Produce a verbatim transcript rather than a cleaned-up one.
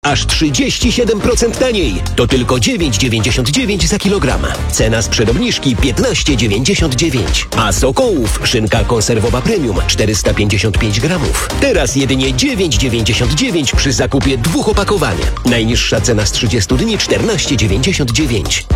aż trzydzieści siedem procent taniej. To tylko dziewięć dziewięćdziesiąt dziewięć za kilogram. Cena sprzed obniżki piętnaście dziewięćdziesiąt dziewięć. A Sokołów szynka konserwowa premium czterysta pięćdziesiąt pięć gramów. Teraz jedynie dziewięć dziewięćdziesiąt dziewięć przy zakupie dwóch opakowań. Najniższa cena z trzydziestu dni czternaście dziewięćdziesiąt dziewięć.